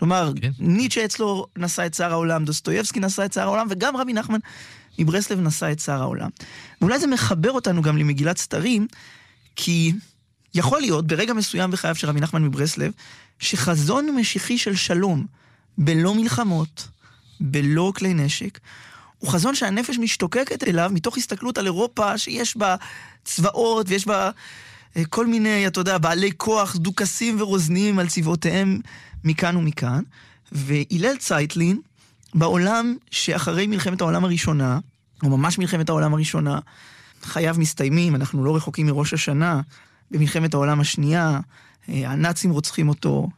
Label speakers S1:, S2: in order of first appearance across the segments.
S1: כלומר,
S2: כן.
S1: ניטשה אצלו נשא את צער העולם, דוסטויבסקי נשא את צער העולם, וגם רבי נחמן מברסלב נשא את צער העולם. ואולי זה מחבר אותנו גם למגילת סתרים, כי יכול להיות ברגע מסוים בחייו של רבי נחמן מברסלב, שחזון משיחי של שלום, בלא מלחמות, בלא כלי נשק, הוא חזון שהנפש משתוקקת אליו מתוך הסתכלות על אירופה שיש בה צבאות ויש בה כל מיני, אתה יודע, בעלי כוח, דוכסים ורוזנים על צבאותיהם מכאן ומכאן. והילל צייטלין, בעולם שאחרי מלחמת העולם הראשונה, או ממש מלחמת העולם הראשונה, חייו מסתיימים, אנחנו לא רחוקים מראש השנה, במלחמת העולם השנייה, הנאצים רוצחים אותו,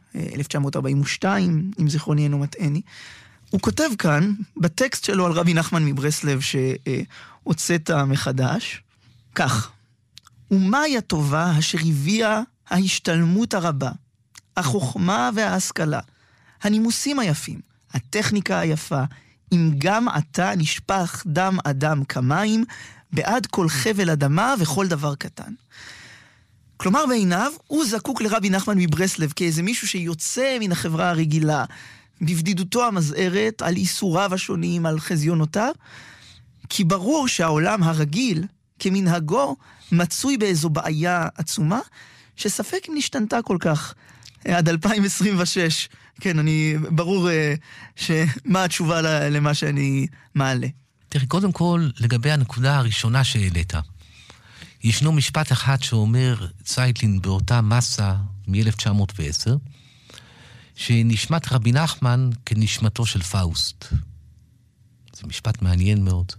S1: 1942, אם זיכרוני אינו מטעני. הוא כותב כאן, בטקסט שלו על רבי נחמן מברסלב שהוצאת מחדש, כך: ומהי הטובה אשר הביאה ההשתלמות הרבה, החוכמה וההשכלה, הנימוסים היפים, הטכניקה היפה, אם גם עתה נשפך דם אדם כמים, בעד כל חבל אדמה וכל דבר קטן. כלומר בעיניו, הוא זקוק לרבי נחמן מברסלב כאיזה מישהו שיוצא מן החברה הרגילה, בבדידותו המזערת, על איסוריו השונים, על חזיונותיו, כי ברור שהעולם הרגיל, כמנהגו, מצוי באיזו בעיה עצומה, שספק אם נשתנתה כל כך עד 2026. כן, ברור שמה התשובה למה שאני מעלה.
S2: תראי, קודם כל, לגבי הנקודה הראשונה שהעלית, ישנו משפט אחד שאומר צייטלין באותה מסה מ-1910, שנשמת רבי נחמן כנשמתו של פאוסט. זה משפט מעניין מאוד,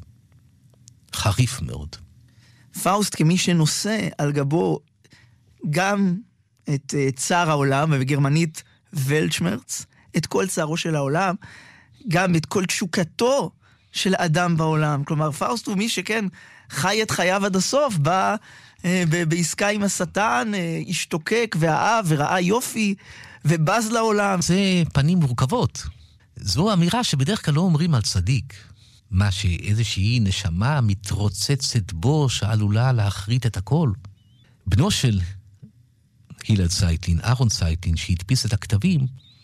S2: חריף מאוד.
S1: פאוסט כמי שנושא על גבו גם את צער העולם, ובגרמנית ולצ'מרץ, את כל צערו של העולם, גם את כל תשוקתו של אדם בעולם. כלומר, פאוסט הוא מי שכן חי את חייו עד הסוף, בא בעסקה עם השטן, השתוקק ואהב וראה יופי, ובז לעולם.
S2: זה פנים מורכבות. זו אמירה שבדרך כלל לא אומרים על צדיק. מה שאיזושהי נשמה מתרוצצת בו שעלולה להחריט את הכל. בנו של הילל צייטלין, אהרון צייטלין, שהדפיס את הכתבים,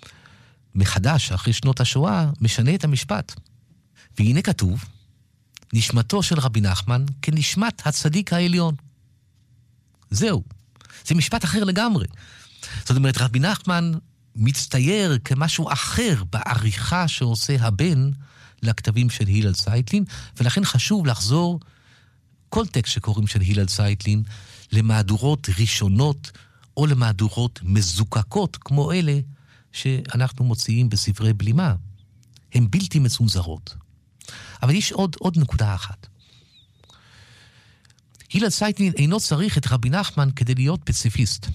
S2: מחדש אחרי שנות השואה, משנה את המשפט. והנה כתוב, נשמתו של רבי נחמן כנשמת הצדיק העליון. זהו. זה משפט אחר לגמרי. זאת אומרת, רבי נחמן מצטייר כמשהו אחר בעריכה שעושה הבן לכתבים של הילל צייטלין, ולכן חשוב לחזור כל טקסט שקוראים של הילל צייטלין למהדורות ראשונות או למהדורות מזוקקות כמו אלה שאנחנו מוציאים בספרי בלימה. הן בלתי מצונזרות. אבל יש עוד נקודה אחת. הילל צייטלין אינו צריך את רבי נחמן כדי להיות פציפיסט.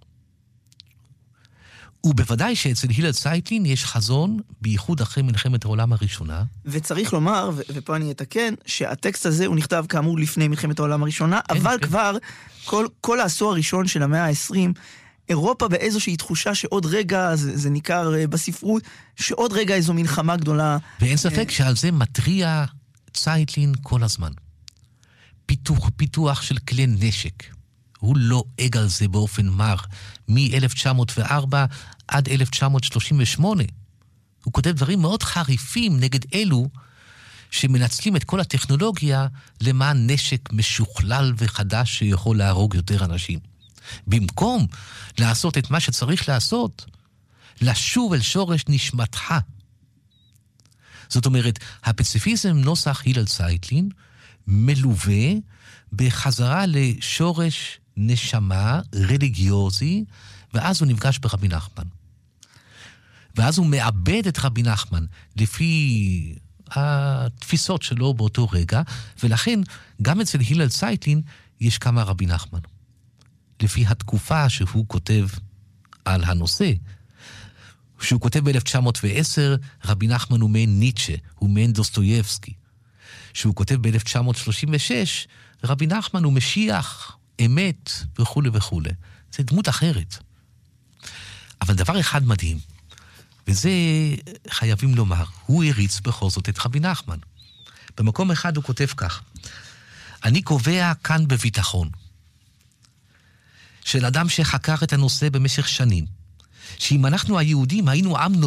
S2: ובוודאי שאצל הילל צייטלין יש חזון, בייחוד אחרי מלחמת העולם הראשונה.
S1: וצריך לומר, ופה אני אתקן, שהטקסט הזה הוא נכתב כאמור לפני מלחמת העולם הראשונה, כן, אבל כן. כבר כל העשור הראשון של המאה ה-20, אירופה באיזושהי תחושה שעוד רגע, זה ניכר בספרות, שעוד רגע איזו מלחמה גדולה.
S2: ואין ספק שעל זה מטריע צייטלין כל הזמן. פיתוח של כלי נשק. הוא לא לועג על זה באופן מר, מ-1904 עד 1938. הוא כותב דברים מאוד חריפים נגד אלו שמנצלים את כל הטכנולוגיה למען נשק משוכלל וחדש שיכול להרוג יותר אנשים. במקום לעשות את מה שצריך לעשות, לשוב אל שורש נשמתך. זאת אומרת, הפציפיזם נוסח הילל צייטלין מלווה בחזרה לשורש נשמה רליגיוזי, ואז הוא נפגש ברבי נחמן. ואז הוא מאבד את רבי נחמן לפי התפיסות שלו באותו רגע, ולכן גם אצל הילל צייטלין יש כמה רבי נחמן. לפי התקופה שהוא כותב על הנושא. כשהוא כותב ב-1910, רבי נחמן הוא מעין ניטשה, הוא מעין דוסטויבסקי. כשהוא כותב ב-1936, רבי נחמן הוא משיח, אמת וכו' וכו'. זה דמות אחרת. אבל דבר אחד מדהים, וזה חייבים לומר, הוא הריץ בכל זאת את רבי נחמן. במקום אחד הוא כותב כך, אני קובע כאן בביטחון, של אדם שחקר את הנושא במשך שנים, שאם אנחנו היהודים היינו עם